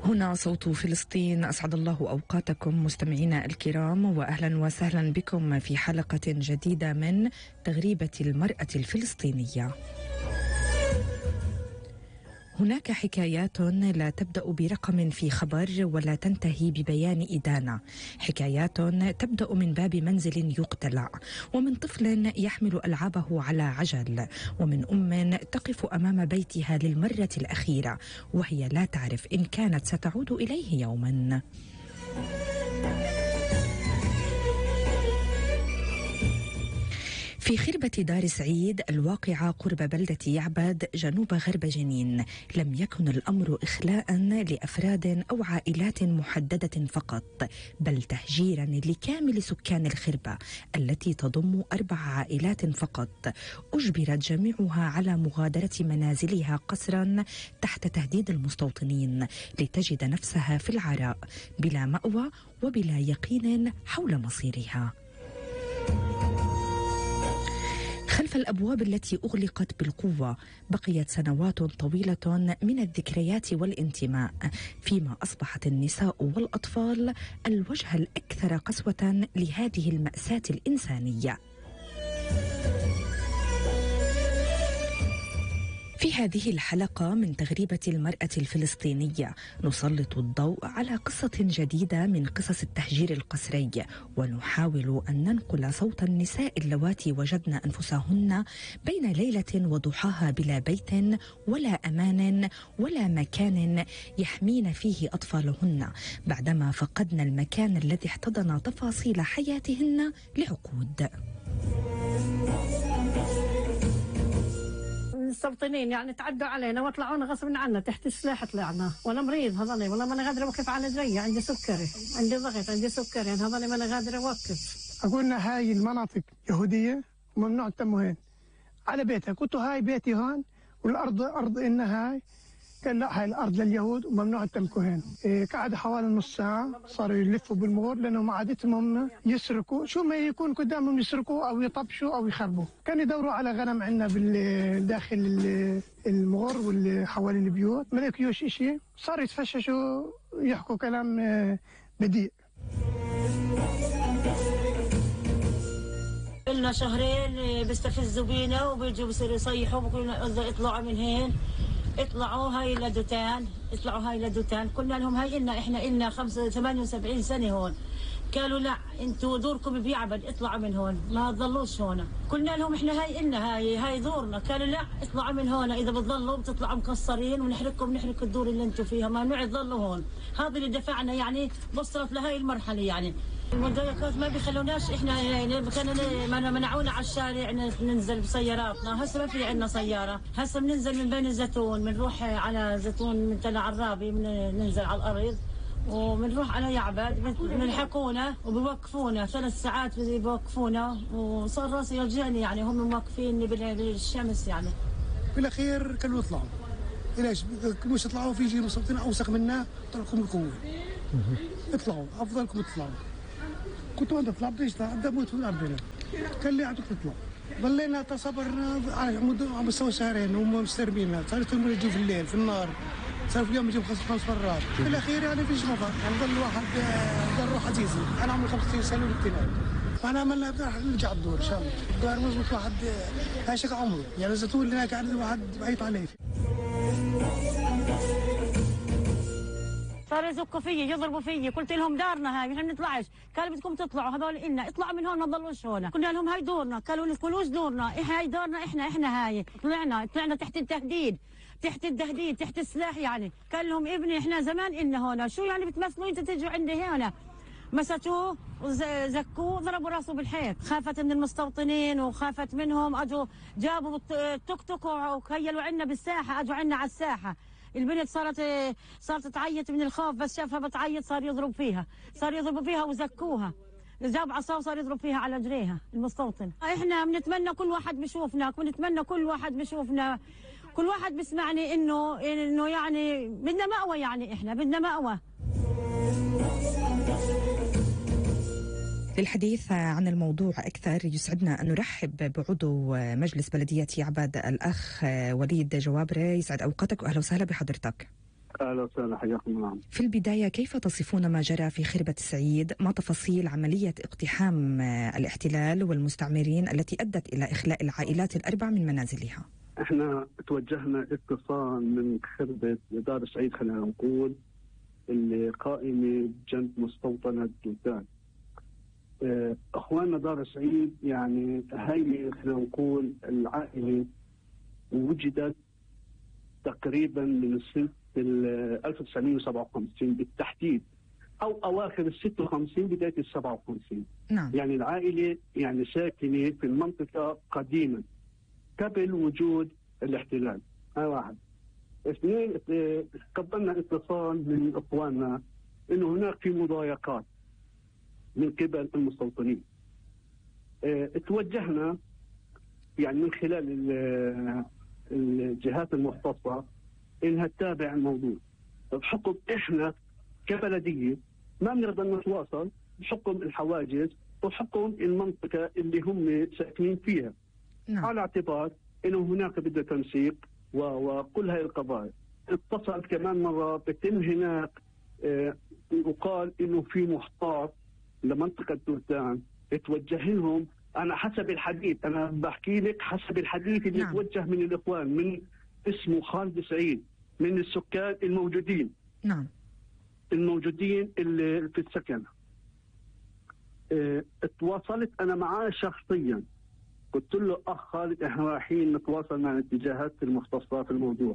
هنا صوت فلسطين. أسعد الله أوقاتكم مستمعينا الكرام، وأهلا وسهلا بكم في حلقة جديدة من تغريبة المرأة الفلسطينية. هناك حكايات لا تبدأ برقم في خبر ولا تنتهي ببيان إدانة، حكايات تبدأ من باب منزل يقتلع، ومن طفل يحمل ألعابه على عجل، ومن أم تقف أمام بيتها للمرة الأخيرة وهي لا تعرف إن كانت ستعود إليه يوما. في خربة دار سعيد الواقعة قرب بلدة يعبد جنوب غرب جنين، لم يكن الأمر إخلاء لأفراد أو عائلات محددة فقط، بل تهجيرا لكامل سكان الخربة التي تضم 4 عائلات فقط، أجبرت جميعها على مغادرة منازلها قسرا تحت تهديد المستوطنين لتجد نفسها في العراء بلا مأوى وبلا يقين حول مصيرها. خلف الأبواب التي أغلقت بالقوة بقيت سنوات طويلة من الذكريات والانتماء، فيما أصبحت النساء والأطفال الوجه الأكثر قسوة لهذه المأساة الإنسانية. في هذه الحلقة من تغريبة المرأة الفلسطينية نسلط الضوء على قصة جديدة من قصص التهجير القسري، ونحاول أن ننقل صوت النساء اللواتي وجدن أنفسهن بين ليلة وضحاها بلا بيت ولا أمان ولا مكان يحمين فيه أطفالهن، بعدما فقدن المكان الذي احتضن تفاصيل حياتهن لعقود. المستوطنين يعني تعدوا علينا وطلعونا غصب عنا تحت السلاح، طلعنا وانا مريض هذاني، والله ما انا قادره اوقف على رجلي، عندي سكري، عندي ضغط، عندي سكري، يعني هذاني ما انا قادره اوقف. اقول هاي المناطق يهوديه وممنوع التموين على بيتها، قلت هاي بيتي هون والارض ارض ان هاي، قال لا هاي الارض لليهود وممنوع التمكين. قعد حوالي نص ساعه صاروا يلفوا بالمغور لانه ما عادتهم يسرقوا، شو ما يكون قدامهم يسرقوا او يطبشوا او يخربوا، كانوا يدوروا على غنم عندنا بالداخل المغور واللي حوالي البيوت، ما لقيوش شيء، صاروا يتفششوا يحكوا كلام بديء. لنا شهرين بيستفزوا بينا وبيجوا بيصيروا يصيحوا بيقولوا اطلعوا من هين، اطلعوا هاي لدوتان، اطلعوا هاي لدوتان. قلنا لهم هاي احنا إلنا 78 سنة هون. قالوا لا انتوا دوركم بيعبد، اطلعوا من هون ما تضلوش هون. قلنا لهم احنا هاي إلنا هاي دورنا، قالوا لا اطلعوا من هون، اذا بتضلوا بتطلعوا مكسرين ونحرقكم، نحرق الدور اللي انتوا فيها، ممنوع تضلوا هون. هذا اللي دفعنا يعني وصلت لهي المرحلة. يعني المضايقات ما بيخلوناش احنا يعني كانوا منعونا على الشارع ننزل بسياراتنا، هسه ما في عندنا سياره، هسه بننزل من بين الزيتون، بنروح على زيتون من تل عرابي، بننزل على الارض وبنروح على يعبد، بنلحقونا وبوقفونا 3 ساعات بيوقفونا، وصار راسي يوجعني يعني هم موقفيني بالشمس. يعني بالاخير كانوا يطلعوا، ليش مش يطلعوا؟ في شيء مستوطنين اوسخ منا طلعكم القوه، اطلعوا افضلكم تطلعوا. كنت وين تطلع؟ بديش تطلع، بدي اموت في الارض. قال لي عندك تطلع. ضلينا تصبرنا على عم بسوي شهرين وهم مستربينا، صاروا يتموا يجوا في الليل في النهار، صار في اليوم يجيب 5 مرات. في الاخير يعني فيش مفر، يعني ضل واحد ضل روح عزيزي، انا عمري 65 سنه والاثنين، فانا عملنا راح نرجع الدور ان شاء الله. الدور مزبوط واحد هاي شق عمره، يعني الزيتون اللي هناك عندنا واحد بعيط عليه. صاروا يزقوا فيي يضربوا فيي، قلت لهم دارنا هاي، احنا ما بنطلعش، قالوا بدكم تطلعوا هذول إلنا، اطلعوا من هون ما تضلوش هون. قلنا لهم هاي دورنا، قالوا لي تقولوش دورنا، هاي دورنا احنا هاي، طلعنا تحت التهديد، تحت السلاح. يعني قال لهم ابني احنا زمان إلنا هون، شو يعني بتمثلوا انتوا تجوا عندي هنا؟ مسكوه وزكوه ضربوا راسه بالحيط. خافت من المستوطنين وخافت منهم، اجوا جابوا التوك توك وخيلوا عنا بالساحه، اجوا عنا على الساحه. البنت صارت تعيط من الخوف، بس شافها بتعيط صار يضربوا فيها وزكوها، جاب عصا وصار يضرب فيها على رجليها المستوطن. احنا بنتمنى كل واحد بيشوفنا، كل واحد بيسمعني انه يعني بدنا مأوى، يعني احنا بدنا مأوى. للحديث عن الموضوع أكثر يسعدنا أن نرحب بعضو مجلس بلدية يعبد الأخ وليد جوابرة. يسعد أوقاتك وأهلا وسهلا بحضرتك. اهلا وسهلا، حياكم الله. في البداية كيف تصفون ما جرى في خربة سعيد؟ ما تفاصيل عملية اقتحام الاحتلال والمستعمرين التي أدت إلى إخلاء العائلات الأربع من منازلها؟ احنا توجهنا اتصال من خربة دار سعيد، خلينا نقول اللي قائمة جنب مستوطنة جولدان. اخواننا دار سعيد يعني هي خلينا نقول العائلة وجدت تقريبا من سنة 1957 بالتحديد، او اواخر ال 56 بداية ال 57. نعم. يعني العائلة يعني ساكنة في المنطقة قديما قبل وجود الاحتلال. هاي واحد. اثنين، قبلنا اتصال من اخواننا انه هناك في مضايقات من قبل المستوطنين. توجهنا يعني من خلال الجهات المختصة انها تتابع الموضوع، بحكم احنا كبلدية ما بنقدر نتواصل بحكم الحواجز وبحكم المنطقة اللي هم ساكنين فيها. نعم. على اعتبار انه هناك بده تنسيق وكل هاي القضايا. اتصل كمان مرة بتم هناك وقال انه في محتار لمنطقة جولدان توجه لهم. انا حسب الحديث، انا بحكي لك حسب الحديث اللي نعم. توجه من الاخوان، من اسمه خالد سعيد، من السكان الموجودين. نعم. الموجودين اللي في السكن. تواصلت انا معاه شخصيا، قلت له اخ خالد احنا رايحين نتواصل مع الاتجاهات المختصه في الموضوع،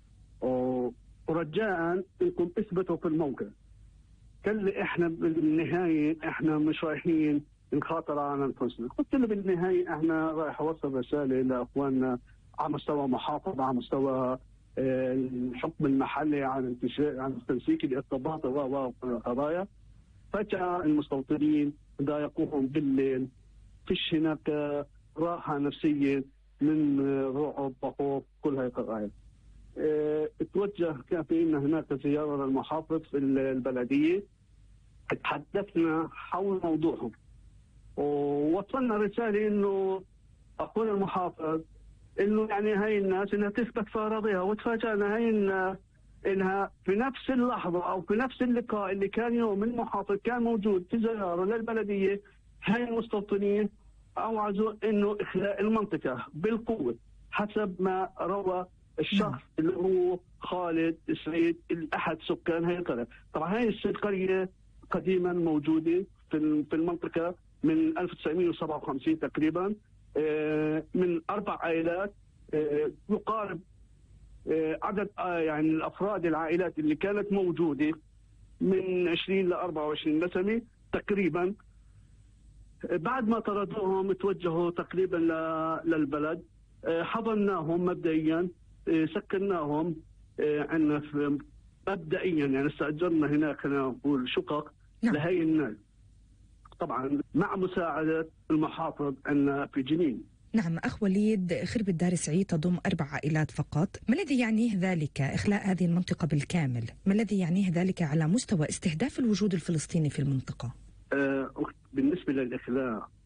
ورجاء انكم اثبتوا في الموقع. قال لي احنا بالنهايه احنا مش رايحين نخاطر على انفسنا. قلت له بالنهايه احنا رايح اوصل رساله لاخواننا على مستوى محافظه، على مستوى الحكم المحلي، عن تنسيق الارتباط وقضايا. فجأة المستوطنين ضايقوهم بالليل، فيش هناك راحة نفسية من رعب وخوف، كل هاي القضايا. توجه كان في لنا هناك زيارة للمحافظ في البلدية، تحدثنا حول موضوعهم ووصلنا رسالة انه اخونا المحافظ انه يعني هاي الناس انها تثبت في اراضيها. وتفاجأنا هاي الناس انها في نفس اللحظة او في نفس اللقاء اللي كان يوم المحافظ كان موجود في زيارة للبلدية، هاي المستوطنين اوعزوا انه اخلاء المنطقة بالقوة حسب ما روى الشخص اللي هو خالد سعيد احد سكان هاي القرية. طبعا هاي القرية قديما موجودة في المنطقة من 1957 تقريبا، من 4 عائلات، يقارب عدد يعني الافراد العائلات اللي كانت موجوده من 20 ل 24 نسمه تقريبا. بعد ما طردوهم توجهوا تقريبا للبلد، حضناهم مبدئيا، سكناهم عندنا مبدئيا، يعني استاجرنا هناك خلينا نقول شقق لهي الناس، طبعا مع مساعده المحافظ عندنا في جنين. نعم أخ وليد، خربة دار سعيد تضم 4 عائلات فقط. ما الذي يعنيه ذلك إخلاء هذه المنطقة بالكامل؟ ما الذي يعنيه ذلك على مستوى استهداف الوجود الفلسطيني في المنطقة؟ بالنسبة للإخلاء